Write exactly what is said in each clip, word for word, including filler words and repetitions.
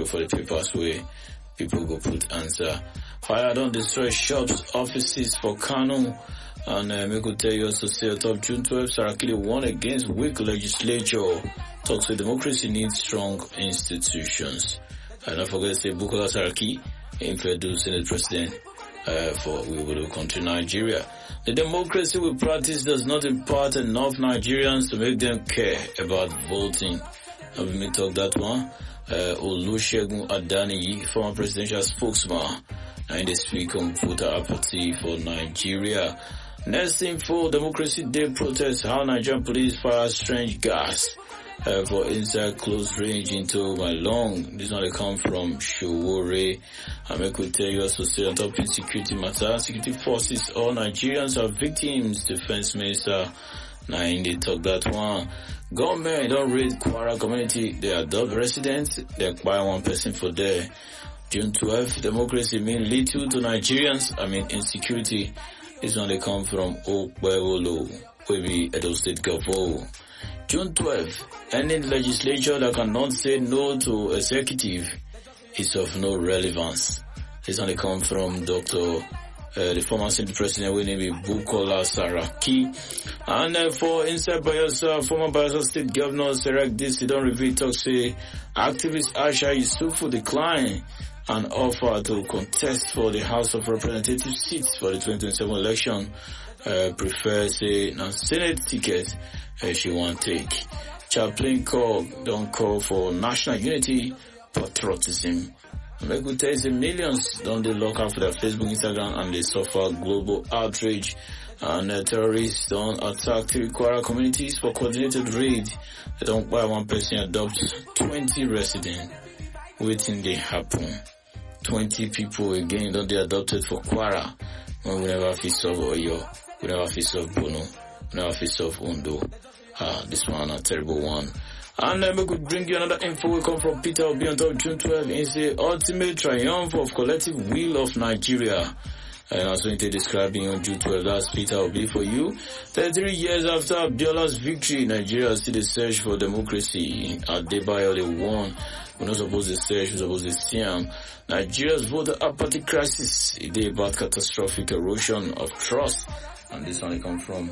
wait for the papers where people go put answer. Fire don't destroy shops, offices for Kano. And uh, me could tell you also say on top June twelfth, Saraki won against weak legislature. Talks with democracy needs strong institutions. And don't forget to say Bukola Saraki, Infedu Senate President uh, for we will country Nigeria. The democracy we practice does not impart enough Nigerians to make them care about voting. And we may talk that one. Uh, Olusegun Adaniyi, former presidential spokesman, and they speak on voter apathy for Nigeria. Next info, Democracy Day protest, how Nigerian police fire strange gas uh, for inside close range into my lung. This one they come from Showore. I may could tell you also say on top of security matter, security forces, all Nigerians are victims. Defense Minister, now in they talk that one. Government don't raid Kwara community, they adopt residents, they acquire one person for there. June twelfth, democracy mean little to Nigerians, I mean insecurity. This one they come from Okwewolo, Kwebi, Edo State Gavo. June twelfth, any legislature that cannot say no to executive is of no relevance. This one they come from Doctor Uh, the former Senate President will name Bukola Saraki. And uh, for inside Bayelsa, former Bayelsa State Governor Serek Disi don't reveal talk say activist Aisha Yusufu decline and offer to contest for the House of Representatives seats for the twenty twenty-seven election. Uh, prefer say now Senate ticket uh, she won't take. Chaplain call don't call for national unity, patriotism. Make we tell you millions don't they lock up for their Facebook, Instagram, and they suffer global outrage. And uh, terrorists don't attack three Kwara communities for coordinated raid. They don't buy one person adopt twenty residents. Waiting they happen. Twenty people again don't they adopted for Kwara. When we never feel solve Oyo, we never feel solve Bono, we never feel solve Undo. Ah, this one a terrible one. And then we could bring you another info. We come from Peter Obi on top of June twelfth. It's the ultimate triumph of collective will of Nigeria. And also into describing on June twelfth, that's Peter Obi for you. thirty-three years after Abiola's victory, Nigeria still the search for democracy. Adebayo they won. We're not supposed to search, we're supposed to see them. Nigeria's voter apathy crisis. It is about catastrophic erosion of trust. And this one comes from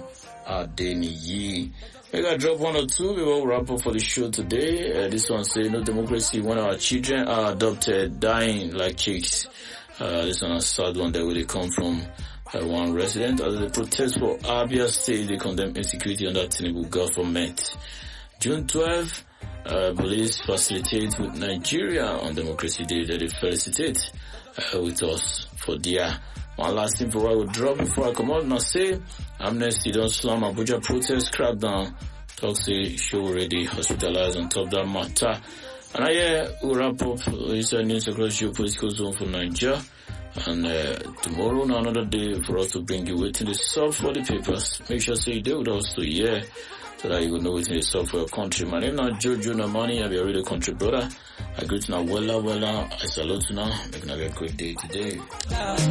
Adeniyi. We gotta drop one or two before we wrap up for the show today. Uh, this one say no democracy when our children are adopted, dying like chicks. Uh, this one a sad one there where they come from uh, one resident. As they protest for Abia State, they condemn insecurity under Tinubu government. June twelfth, uh, police facilitate with Nigeria on Democracy Day that they felicitate uh, with us for their one last thing for I will drop before I come out and I say Amnesty don't slam Abuja protest crackdown. Talk say show already hospitalized on top of that matter. And I yeah, we'll wrap up this news across geopolitical zone for Nigeria. And uh, tomorrow now another day for us to bring you waiting the solve for the papers. Make sure say you do with us to yeah, so that you will know waiting the solve for your country. My name is Jojo Namani, I be a really country brother. I greet now Wella Wella, I salute you now, making a very quick day today.